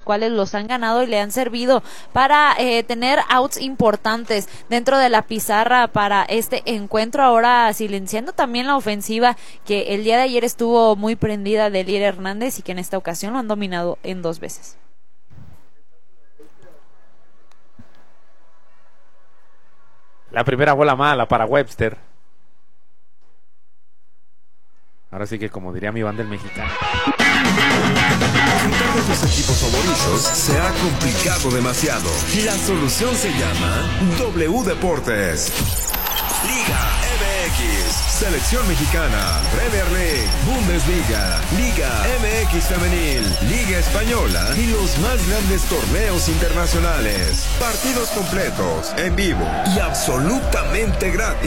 cuales los han ganado y le han servido para tener outs importantes dentro de la pizarra para este encuentro, ahora silenciando también la ofensiva que el día de ayer estuvo muy prendida de Lier Hernández y que en esta ocasión lo han dominado en 2 veces. La primera bola mala para Webster. Ahora sí que como diría mi banda el mexicano. Quitar de tus equipos favoritos se ha complicado demasiado. La solución se llama W Deportes. Liga MX, Selección Mexicana, Premier League, Bundesliga, Liga MX Femenil, Liga Española y los más grandes torneos internacionales. Partidos completos, en vivo y absolutamente gratis.